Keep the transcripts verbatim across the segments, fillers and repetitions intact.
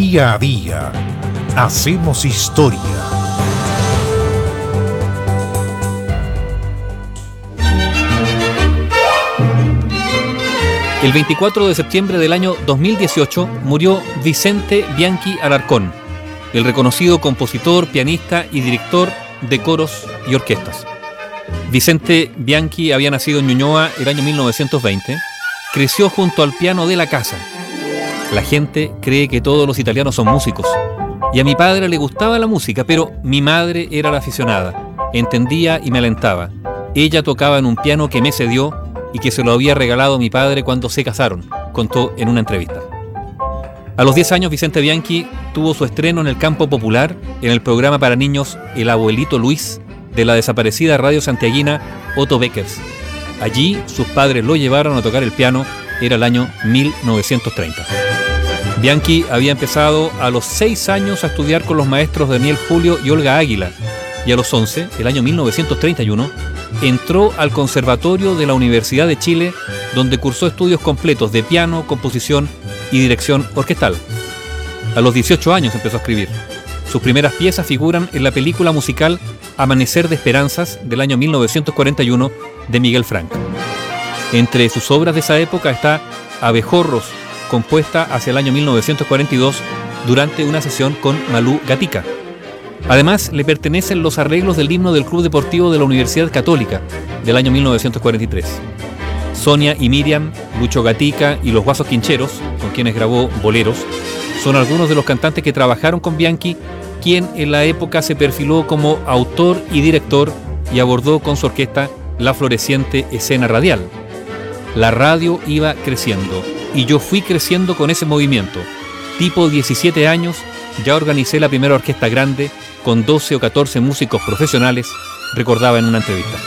Día a día hacemos historia. El veinticuatro de septiembre del año dos mil dieciocho murió Vicente Bianchi Alarcón, el reconocido compositor, pianista y director de coros y orquestas. Vicente Bianchi había nacido en Ñuñoa el año mil novecientos veinte. Creció junto al piano de la casa. La gente cree que todos los italianos son músicos. Y a mi padre le gustaba la música, pero mi madre era la aficionada. Entendía y me alentaba. Ella tocaba en un piano que me cedió y que se lo había regalado a mi padre cuando se casaron, contó en una entrevista. A los diez años, Vicente Bianchi tuvo su estreno en el campo popular en el programa para niños El Abuelito Luis de la desaparecida radio santiaguina Otto Beckers. Allí sus padres lo llevaron a tocar el piano, era el año mil novecientos treinta. Bianchi había empezado a los seis años a estudiar con los maestros Daniel Julio y Olga Águila, y a los once, el año mil novecientos treinta y uno, entró al Conservatorio de la Universidad de Chile, donde cursó estudios completos de piano, composición y dirección orquestal. A los dieciocho años empezó a escribir. Sus primeras piezas figuran en la película musical Amanecer de Esperanzas del año mil novecientos cuarenta y uno de Miguel Frank. Entre sus obras de esa época está Abejorros, compuesta hacia el año mil novecientos cuarenta y dos durante una sesión con Malú Gatica. Además, le pertenecen los arreglos del himno del Club Deportivo de la Universidad Católica del año mil novecientos cuarenta y tres. Sonia y Miriam, Lucho Gatica y los Guasos Quincheros, con quienes grabó boleros, son algunos de los cantantes que trabajaron con Bianchi, quien en la época se perfiló como autor y director y abordó con su orquesta la floreciente escena radial. La radio iba creciendo y yo fui creciendo con ese movimiento. Tipo diecisiete años, ya organicé la primera orquesta grande con doce o catorce músicos profesionales, recordaba en una entrevista.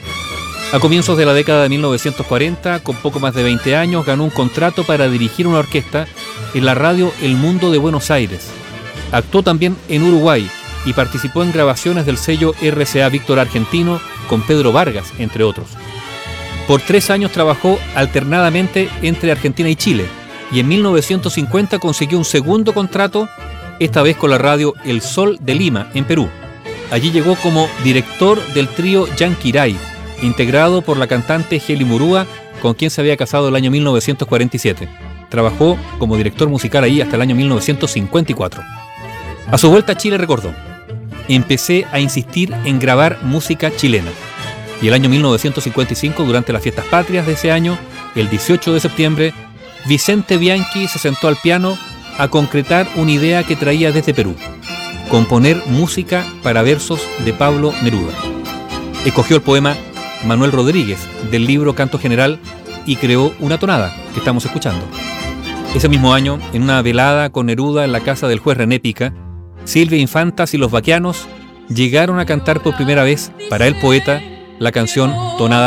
A comienzos de la década de mil novecientos cuarenta, con poco más de veinte años, ganó un contrato para dirigir una orquesta en la radio El Mundo de Buenos Aires. Actuó también en Uruguay y participó en grabaciones del sello R C A Víctor Argentino con Pedro Vargas, entre otros. Por tres años trabajó alternadamente entre Argentina y Chile, y en mil novecientos cincuenta consiguió un segundo contrato, esta vez con la radio El Sol de Lima, en Perú. Allí llegó como director del trío Yanquiray, integrado por la cantante Geli Murúa, con quien se había casado el año mil novecientos cuarenta y siete. Trabajó como director musical ahí hasta el año mil novecientos cincuenta y cuatro. A su vuelta a Chile recordó: empecé a insistir en grabar música chilena. Y el año mil novecientos cincuenta y cinco, durante las fiestas patrias de ese año, el dieciocho de septiembre, Vicente Bianchi se sentó al piano a concretar una idea que traía desde Perú: componer música para versos de Pablo Neruda. Escogió el poema Manuel Rodríguez del libro Canto General y creó una tonada que estamos escuchando. Ese mismo año, en una velada con Neruda en la casa del juez René Pica, Silvia Infantas y los Baquianos llegaron a cantar por primera vez para el poeta la canción Tonada